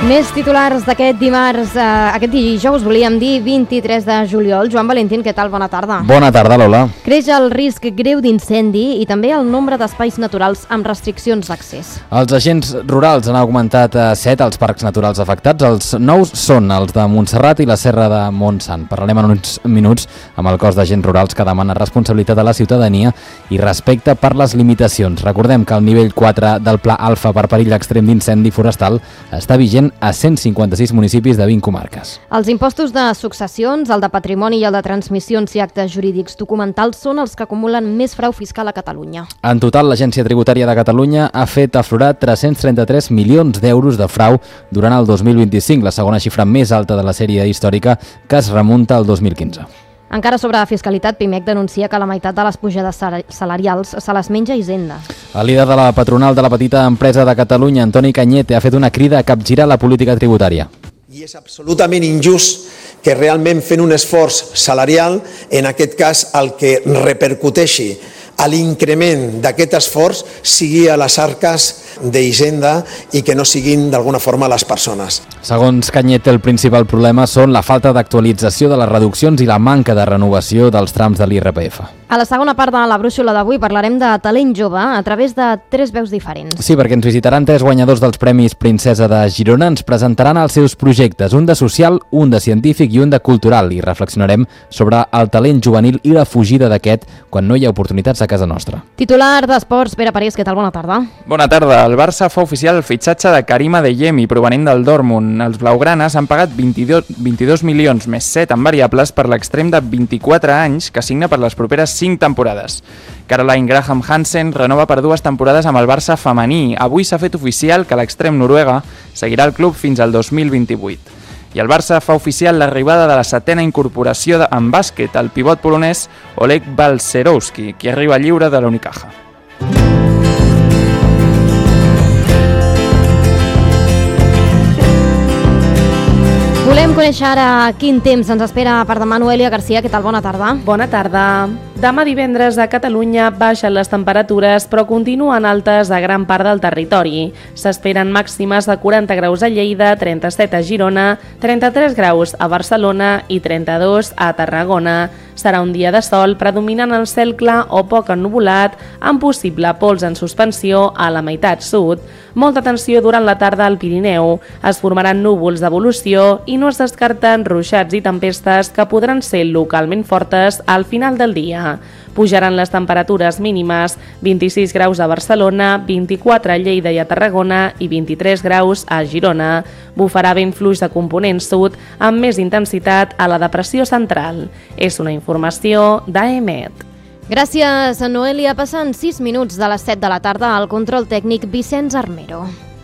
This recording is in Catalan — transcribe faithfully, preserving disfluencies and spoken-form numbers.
Més titulars d'aquest dimarts, eh, aquest dijous volíem dir vint-i-tres de juliol. Joan Valentín, què tal? Bona tarda. Bona tarda, Lola. Creix el risc greu d'incendi i també el nombre d'espais naturals amb restriccions d'accés. Els agents rurals han augmentat a set els parcs naturals afectats. Els nous són els de Montserrat i la Serra de Montsant. Parlarem en uns minuts amb el cos d'agents rurals que demana responsabilitat a la ciutadania i respecte per les limitacions. Recordem que el nivell quatre del Pla Alfa per perill extrem d'incendi forestal està vigent a cent cinquanta-sis municipis de vint comarques. Els impostos de successions, el de patrimoni i el de transmissions i actes jurídics documentals són els que acumulen més frau fiscal a Catalunya. En total, l'Agència Tributària de Catalunya ha fet aflorar tres-cents trenta-tres milions d'euros de frau durant el dos mil vint-i-cinc, la segona xifra més alta de la sèrie històrica que es remunta al dos mil quinze. Encara sobre fiscalitat, Pimec denuncia que la meitat de les pujades salarials se les menja Hisenda. El líder de la patronal de la petita empresa de Catalunya, Antoni Cañete, ha fet una crida a capgirar la política tributària. I és absolutament injust que realment fent un esforç salarial, en aquest cas el que repercuteixi a l'increment d'aquest esforç sigui a les arques d'Hisenda i que no siguin d'alguna forma les persones. Segons Cañete, el principal problema són la falta d'actualització de les reduccions i la manca de renovació dels trams de l'I R P F. A la segona part de la brúixola d'avui parlarem de talent jove a través de tres veus diferents. Sí, perquè ens visitaran tres guanyadors dels Premis Princesa de Girona, ens presentaran els seus projectes, un de social, un de científic i un de cultural, i reflexionarem sobre el talent juvenil i la fugida d'aquest quan no hi ha oportunitats a casa nostra. Titular d'Esports, Pere Parés, què tal? Bona tarda. Bona tarda. El Barça fa oficial el fitxatge de Karim Adeyemi, provenent del Dortmund. Els blaugranes han pagat vint-i-dos, vint-i-dos milions més set en variables per l'extrem de vint-i-quatre anys que signa per les properes cinc temporades. Caroline Graham Hansen renova per dues temporades amb el Barça femení. Avui s'ha fet oficial que l'extrem noruega seguirà el club fins al dos mil vint-i-vuit. I el Barça fa oficial l'arribada de la setena incorporació de, en bàsquet, el pivot polonès Oleg Balcerowski, qui arriba lliure de la Unicaja. Volem conèixer ara quin temps ens espera per demà. Noelia Garcia, què tal? Bona tarda. Bona tarda. Demà divendres a Catalunya baixen les temperatures, però continuen altes a gran part del territori. S'esperen màximes de quaranta graus a Lleida, trenta-set a Girona, trenta-tres graus a Barcelona i trenta-dos a Tarragona. Serà un dia de sol predominant el cel clar o poc ennuvolat, amb possible pols en suspensió a la meitat sud. Molta tensió durant la tarda al Pirineu. Es formaran núvols d'evolució i no es descarten ruixats i tempestes que podran ser localment fortes al final del dia. Pujaran les temperatures mínimes, vint-i-sis graus a Barcelona, vint-i-quatre a Lleida i a Tarragona i vint-i-tres graus a Girona. Bufarà vent fluix de component sud amb més intensitat a la depressió central. És una informació d'A E M E T. Gràcies, Noelia. Passen sis minuts de les set de la tarda al control tècnic Vicenç Armero.